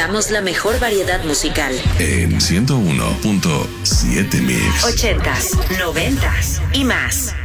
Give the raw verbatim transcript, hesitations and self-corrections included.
escuchamos la mejor variedad musical. En ciento uno punto siete Mix. Ochentas, noventas y más.